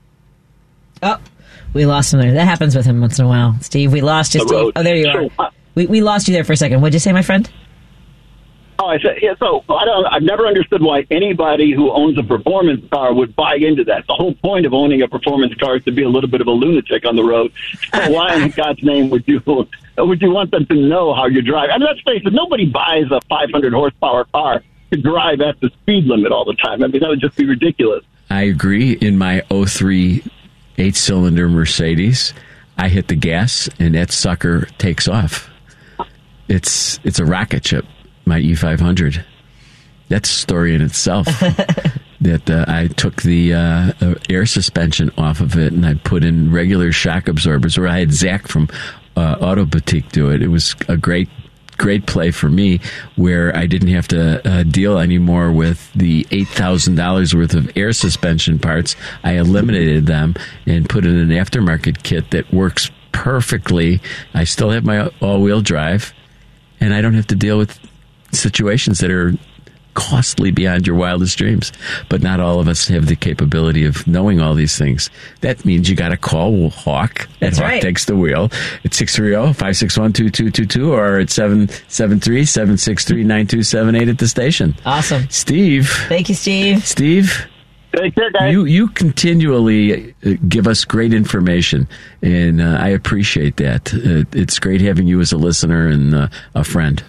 Oh, we lost him there. That happens with him once in a while. Steve, we lost you,
The
Steve.
road.
Oh, there you are.
So, uh,
We, we lost you there for a second. What'd you say, my friend?
Oh, I said, yeah, so I don't, I've never understood why anybody who owns a performance car would buy into that. The whole point of owning a performance car is to be a little bit of a lunatic on the road. So why in God's name would you would you want them to know how you drive? I mean, let's face it, nobody buys a five hundred horsepower car to drive at the speed limit all the time. I mean, that would just be ridiculous.
I agree. In my oh three eight-cylinder Mercedes, I hit the gas, and that sucker takes off. It's it's a rocket ship, my E five hundred. That's a story in itself. that uh, I took the uh, uh, air suspension off of it, and I put in regular shock absorbers, or I had Zach from uh, Auto Boutique do it. It was a great great play for me, where I didn't have to uh, deal anymore with the eight thousand dollars worth of air suspension parts. I eliminated them and put in an aftermarket kit that works perfectly. I still have my all-wheel drive, and I don't have to deal with situations that are costly beyond your wildest dreams. But not all of us have the capability of knowing all these things. That means you got to call Hawk, and
That's
Hawk
right.
takes the wheel at six three zero, five six one, two two two two or at seven seven three, seven six three, nine two seven eight at the station.
Awesome.
Steve.
Thank you, Steve.
Steve.
Take care, guys.
You you continually uh, give us great information, and uh, I appreciate that. Uh, it's great having you as a listener and uh, a friend.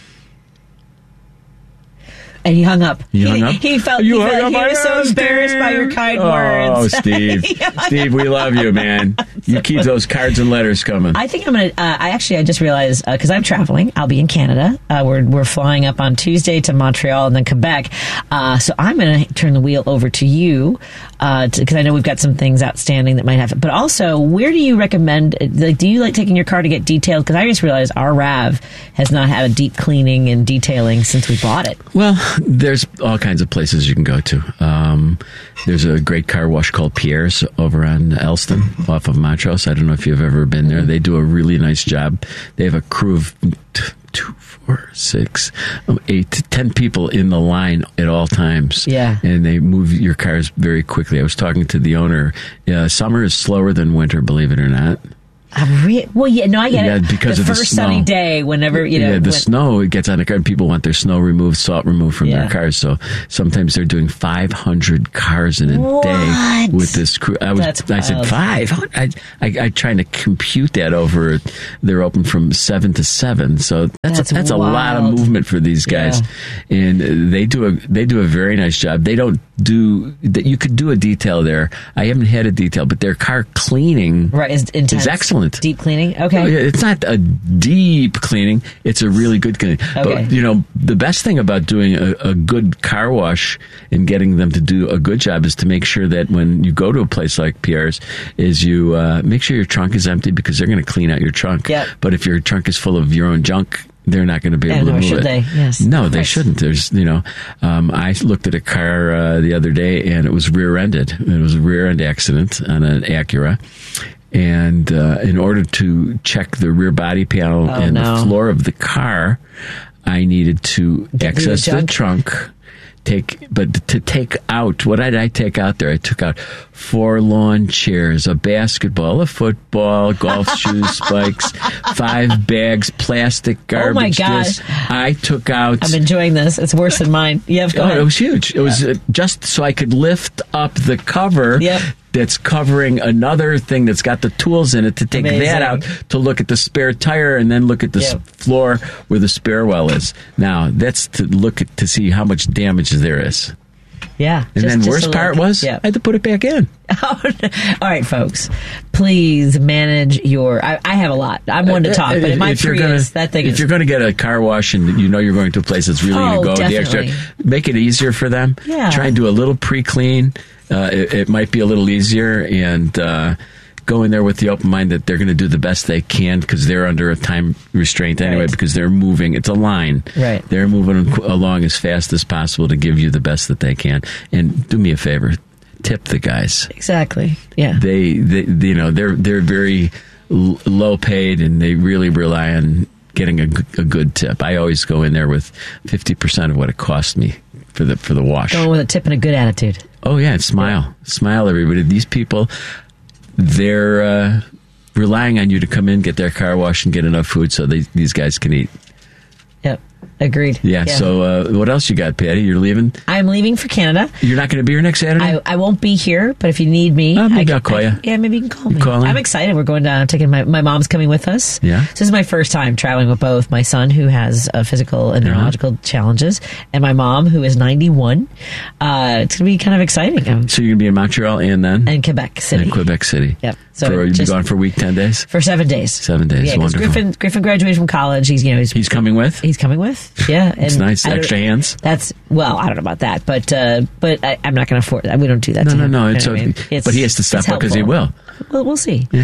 And he hung up.
He hung up?
He felt,
You
he,
hung
felt
up
he
on
was so
us,
embarrassed
Steve.
by your kind
Oh,
words.
Steve. Steve, we love you, man. You keep those cards and letters coming.
I think I'm gonna. Uh, I actually, I just realized because I'm traveling. I'll be in Canada. Uh, we're we're flying up on Tuesday to Montreal and then Quebec. Uh, so I'm gonna turn the wheel over to you because I know we've got some things outstanding that might happen. But also, where do you recommend? Like, do you like taking your car to get detailed? Because I just realized our RAV has not had a deep cleaning and detailing since we bought it.
Well, there's all kinds of places you can go to. Um, there's a great car wash called Pierre's over on Elston off of Montrose. I don't know if you've ever been there. They do a really nice job. They have a crew of t- two, four, six, um, eight to ten people in the line at all times.
Yeah.
And they move your cars very quickly. I was talking to the owner. Uh, summer is slower than winter, believe it or not.
I re- well, yeah, no, I get
Yeah,
it.
because
the
of the
first
snow.
sunny day, whenever, you know.
Yeah, the
when-
snow, it gets on the car and people want their snow removed, salt removed from
Yeah.
their cars. So sometimes they're doing five hundred cars in a
What?
day with this crew. I was,
That's
I said,
wild.
five? I, I, I trying to compute that over, they're open from seven to seven. So that's,
That's
a, that's a lot of
wild.
movement for these guys. And uh, they do a, they do a very nice job. They don't do, that. You could do a detail there. I haven't had a detail, but their car cleaning
Right, is intense.
is excellent.
Deep cleaning?
Oh,
Okay.
yeah, it's not a deep cleaning. It's a really good cleaning.
Okay.
But, you know, the best thing about doing a, a good car wash and getting them to do a good job is to make sure that when you go to a place like Pierre's, is you uh, make sure your trunk is empty because they're going to clean out your trunk.
Yep.
But if your trunk is full of your own junk, they're not going to be
Yeah,
able to
nor
move
should
it.
they. Yes,
no,
of
they
course.
shouldn't. There's, you know, um, I looked at a car uh, the other day and it was rear-ended. It was a rear-end accident on an Acura. And uh, in order to check the rear body panel
Oh,
and
no.
the floor of the car, I needed to
Get rid of
access the
junk?
trunk. Take, but to take out, what did I take out there? I took out four lawn chairs, a basketball, a football, golf shoes, spikes, five bags, plastic garbage.
Oh, my God.
discs. I took out.
I'm enjoying this. It's worse than mine. Yeah, go
Oh,
ahead.
it was huge. It was uh, just so I could lift up the cover
Yep.
that's covering another thing that's got the tools in it to take
Amazing.
that out, to look at the spare tire and then look at the s-
Yep.
floor where the spare well is. Now, that's to look at to see how much damage there is.
Yeah.
And
just-
then
just
worst
a
part
look.
was
Yeah.
I had to put it back in.
All right, folks. Please manage your. I, I have a lot. I'm one to talk, but
If-
my
if you're
Prius,
gonna-
that thing
if
is.
you're going to get a car wash and you know you're going to a place that's really
Oh,
going to go the
definitely.
extra, make it easier for them.
Yeah.
Try and do a little pre-clean. Uh, it, it might be a little easier, and uh, go in there with the open mind that they're going to do the best they can because they're under a time restraint anyway
Right.
because they're moving. It's a line.
Right.
They're moving along as fast as possible to give you the best that they can. And do me a favor, tip the guys.
Exactly. Yeah.
They, they, you know, they're they're very l- low paid, and they really rely on getting a, g- a good tip. I always go in there with fifty percent of what it cost me for the for the wash.
Going with a tip and a good attitude.
Oh yeah, and smile, smile, everybody. These people, they're uh, relying on you to come in, get their car washed, and get enough food so they, these guys can eat.
Yep. Agreed.
Yeah. So uh, what else you got, Patty? You're leaving?
I'm leaving for Canada.
You're not going to be here next Saturday?
I, I won't be here, but if you need me,
Uh, maybe
I,
I'll call
I-
you.
Yeah, maybe you can call
You
me.
call in?
I'm excited. We're going down. I'm taking my my mom's coming with us.
Yeah.
So this is my first time traveling with both my son, who has uh, physical and
Uh-huh.
neurological challenges, and my mom, who is ninety-one. Uh, it's going to be kind of exciting. I'm
So you're going to be in Montreal and then?
in Quebec City.
In Quebec City.
Yep. So
for, you'll be
just-
gone for a week, ten days?
For seven days.
Seven days.
Yeah, 'cause
Wonderful.
Griffin Griffin graduated from college. He's you know he's,
He's coming with?
he's coming with. Yeah,
It's
and
nice.
I don't-
Extra hands?
That's well, I don't know about that, but uh, but I, I'm not going to afford that. We don't do that.
No,
to
no,
him,
no.
you know
It's
what I
okay.
mean? It's-
But he has to step
it's
up because he
helpful.
will.
Well, we'll see. We'll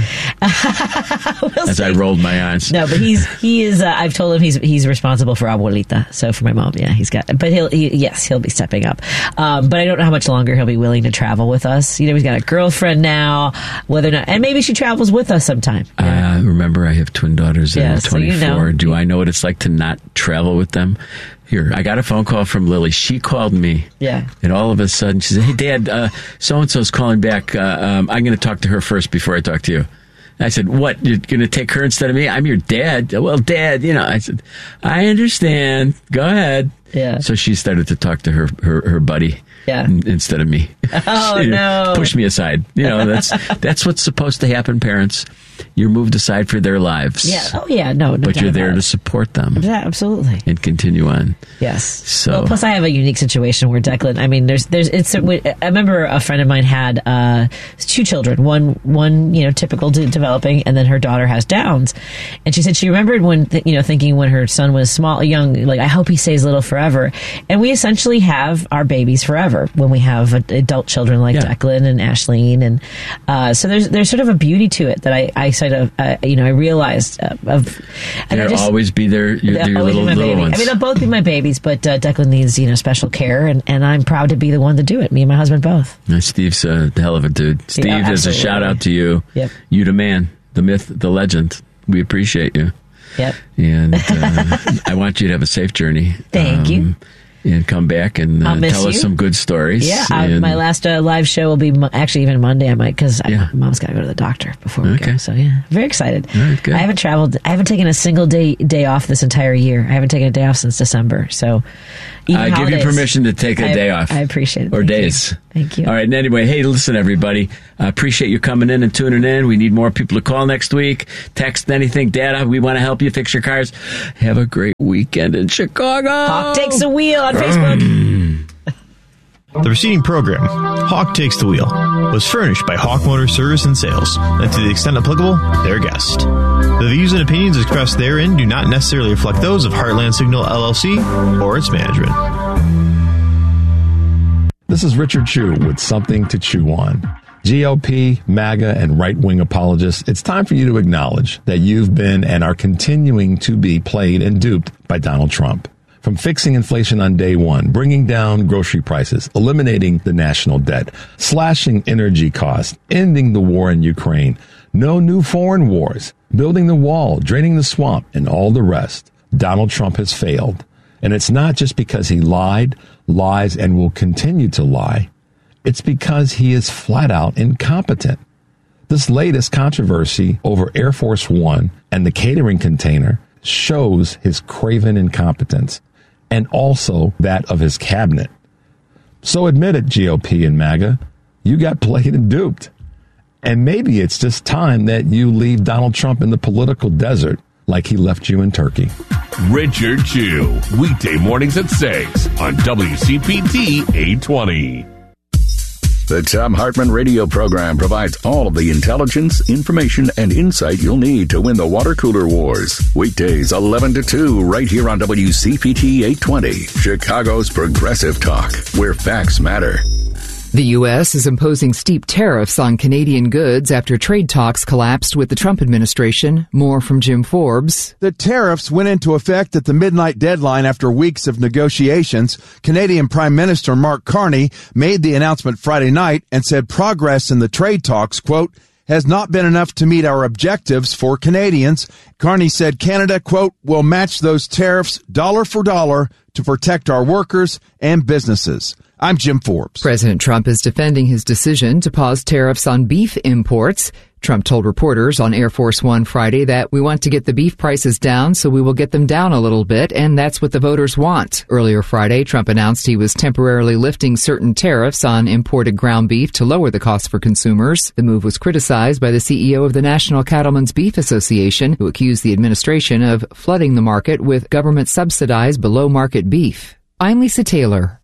As
see.
I rolled my eyes.
No, but he's he is. Uh, I've told him he's he's responsible for abuelita. So for my mom, yeah, he's got. But he'll he, yes, he'll be stepping up. Um, but I don't know how much longer he'll be willing to travel with us. You know, he's got a girlfriend now. Whether or not, and maybe she travels with us sometime.
Uh, remember, I have twin daughters that
Yeah,
are
so you
twenty-four.
know.
Do I know what it's like to not travel with them? Here, I got a phone call from Lily. She called me.
Yeah.
And all of a sudden, she said, hey, Dad, uh, so-and-so's calling back. Uh, um, I'm going to talk to her first before I talk to you. I said, what? You're going to take her instead of me? I'm your dad. Well, Dad, you know, I said, I understand. Go ahead.
Yeah.
So she started to talk to her, her, her buddy.
Yeah.
n- Instead of me.
Oh,
She
no.
Pushed me aside. You know, that's that's what's supposed to happen, parents. You're moved aside for their lives.
Yeah. Oh yeah. No. no
But
doubt
you're there
about
to
it.
support them
Yeah, absolutely.
and continue on.
Yes.
So-
well, plus I have a unique situation where Declan. I mean, there's, there's. It's. I remember a friend of mine had uh, two children. One, one, you know, typical de- developing, and then her daughter has Downs. And she said she remembered when, th- you know, thinking when her son was small, young, like I hope he stays little forever. And we essentially have our babies forever when we have a, adult children like
Yeah.
Declan and Ashleen, and uh, so there's there's sort of a beauty to it that I I sort of uh, you know I realized uh, of. And I
They'll
just-
always be there, your,
They'll
your
always be
little,
my
little
baby.
ones.
I mean, they'll both be my babies, but uh, Declan needs you know special care, and, and I'm proud to be the one to do it. Me and my husband both.
Uh, Steve's a hell of a dude. Steve,
Yeah,
as a
absolutely.
shout out to you.
Yep.
You the man, the myth, the legend. We appreciate you.
Yep.
And uh, I want you to have a safe journey.
Thank um, you.
And come back and uh, tell us
you.
some good stories.
Yeah,
and
uh, my last uh, live show will be mo- actually even Monday. I might because
yeah.
mom's got to go to the doctor before we
okay.
go. So yeah, very excited.
All right, good.
I haven't traveled. I haven't taken a single day day off this entire year. I haven't taken a day off since December. So even
I
holidays,
give you permission to take a
I,
day off.
I appreciate it.
Or
Thank
days.
You. Thank you.
All right. And anyway, hey, listen, everybody. I appreciate you coming in and tuning in. We need more people to call next week. Text anything, data. We want to help you fix your cars. Have a great weekend in Chicago.
Hawk Takes the Wheel on Facebook.
The preceding program, Hawk Takes the Wheel, was furnished by Hawk Motor Service and Sales, and to the extent applicable, their guest. The views and opinions expressed therein do not necessarily reflect those of Heartland Signal L L C or its management.
This is Richard Chew with Something to Chew On. G O P, MAGA, and right-wing apologists, it's time for you to acknowledge that you've been and are continuing to be played and duped by Donald Trump. From fixing inflation on day one, bringing down grocery prices, eliminating the national debt, slashing energy costs, ending the war in Ukraine, no new foreign wars, building the wall, draining the swamp, and all the rest, Donald Trump has failed. And it's not just because he lied, lies, and will continue to lie. It's because he is flat out incompetent. This latest controversy over Air Force One and the catering container shows his craven incompetence, and also that of his cabinet. So admit it, G O P and MAGA, you got played and duped. And maybe it's just time that you leave Donald Trump in the political desert like he left you in Turkey.
Richard Chew, weekday mornings at six on W C P T eight twenty.
The Thom Hartmann radio program provides all of the intelligence, information, and insight you'll need to win the water cooler wars. Weekdays eleven to two right here on W C P T eight twenty, Chicago's progressive talk, where facts matter.
The U S is imposing steep tariffs on Canadian goods after trade talks collapsed with the Trump administration. More from Jim Forbes.
The tariffs went into effect at the midnight deadline after weeks of negotiations. Canadian Prime Minister Mark Carney made the announcement Friday night and said progress in the trade talks, quote, has not been enough to meet our objectives for Canadians. Carney said Canada, quote, will match those tariffs dollar for dollar to protect our workers and businesses. I'm Jim Forbes.
President Trump is defending his decision to pause tariffs on beef imports. Trump told reporters on Air Force One Friday that we want to get the beef prices down, so we will get them down a little bit, and that's what the voters want. Earlier Friday, Trump announced he was temporarily lifting certain tariffs on imported ground beef to lower the cost for consumers. The move was criticized by the C E O of the National Cattlemen's Beef Association, who accused the administration of flooding the market with government-subsidized below-market beef. I'm Lisa Taylor.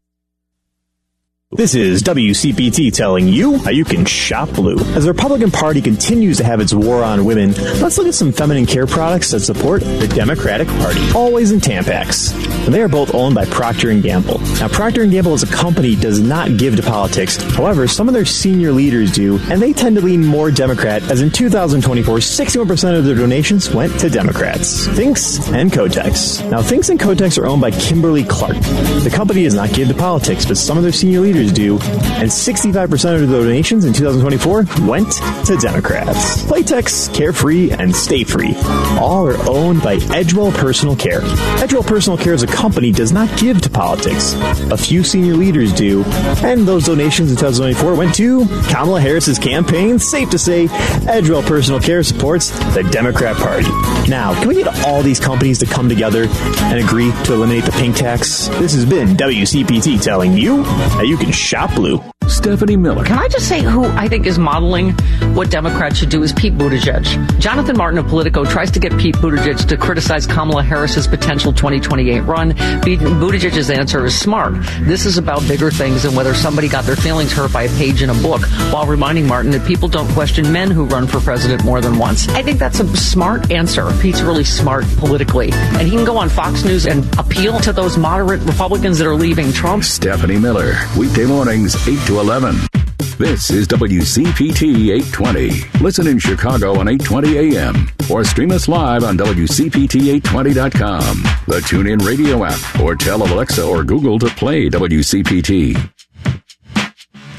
This is W C P T telling you how you can shop blue. As the Republican Party continues to have its war on women, let's look at some feminine care products that support the Democratic Party. Always and Tampax. And they are both owned by Procter and Gamble. Now, Procter and Gamble as a company does not give to politics. However, some of their senior leaders do, and they tend to lean more Democrat, as in two thousand twenty-four, sixty-one percent of their donations went to Democrats. Thinx and Kotex. Now, Thinx and Kotex are owned by Kimberly Clark. The company does not give to politics, but some of their senior leaders do, and sixty-five percent of the donations in two thousand twenty-four went to Democrats. Playtex, Carefree, and Stay Free all are owned by Edgewell Personal Care. Edgewell Personal Care as a company does not give to politics. A few senior leaders do, and those donations in two thousand twenty-four went to Kamala Harris's campaign. Safe to say, Edgewell Personal Care supports the Democrat Party. Now, can we get all these companies to come together and agree to eliminate the pink tax? This has been W C P T telling you how you can shop blue.
Stephanie Miller.
Can I just say who I think is modeling what Democrats should do is Pete Buttigieg. Jonathan Martin of Politico tries to get Pete Buttigieg to criticize Kamala Harris's potential twenty twenty-eight run. Pete Buttigieg's answer is smart. This is about bigger things than whether somebody got their feelings hurt by a page in a book, while reminding Martin that people don't question men who run for president more than once. I think that's a smart answer. Pete's really smart politically, and he can go on Fox News and appeal to those moderate Republicans that are leaving Trump.
Stephanie Miller, weekday mornings, eight to eleven. This is W C P T eight twenty. Listen in Chicago on eight twenty A M or stream us live on W C P T eight twenty dot com, the TuneIn Radio app, or tell Alexa or Google to play W C P T.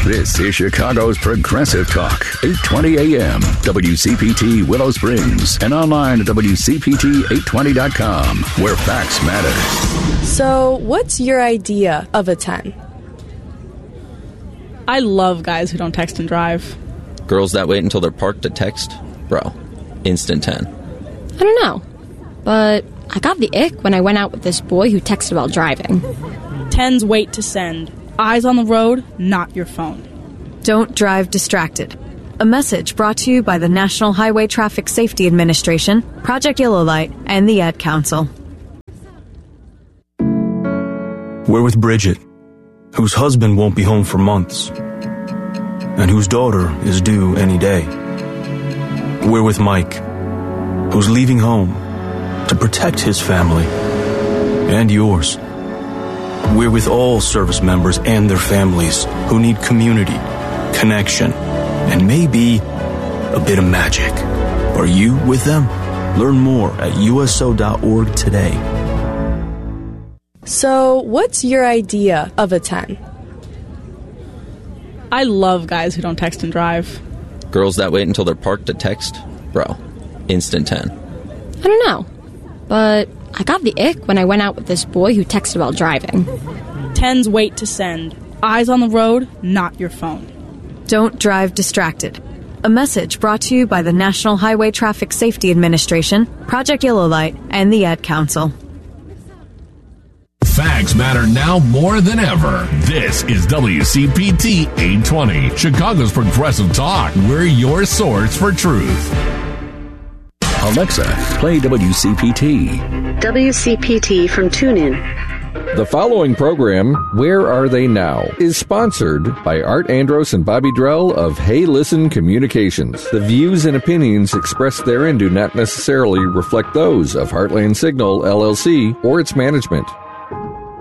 This is Chicago's Progressive Talk, eight twenty A M, W C P T Willow Springs, and online at W C P T eight twenty dot com, where facts matter.
So, what's your idea of a ten?
I love guys who don't text and drive.
Girls that wait until they're parked to text? Bro, instant ten.
I don't know, but I got the ick when I went out with this boy who texted while driving.
Tens wait to send. Eyes on the road, not your phone.
Don't drive distracted. A message brought to you by the National Highway Traffic Safety Administration, Project Yellow Light, and the Ad Council.
We're with Bridget, whose husband won't be home for months, and whose daughter is due any day. We're with Mike, who's leaving home to protect his family and yours. We're with all service members and their families who need community, connection, and maybe a bit of magic. Are you with them? Learn more at U S O dot org today.
So, what's your idea of a ten?
I love guys who don't text and drive.
Girls that wait until they're parked to text? Bro, instant ten.
I don't know, but I got the ick when I went out with this boy who texted while driving.
Tens wait to send. Eyes on the road, not your phone.
Don't drive distracted. A message brought to you by the National Highway Traffic Safety Administration, Project Yellow Light, and the Ad Council.
Facts matter now more than ever. This is W C P T eight twenty, Chicago's Progressive Talk. We're your source for truth.
Alexa, play W C P T.
W C P T from TuneIn.
The following program, Where Are They Now?, is sponsored by Art Andros and Bobby Drell of Hey Listen Communications. The views and opinions expressed therein do not necessarily reflect those of Heartland Signal, L L C, or its management.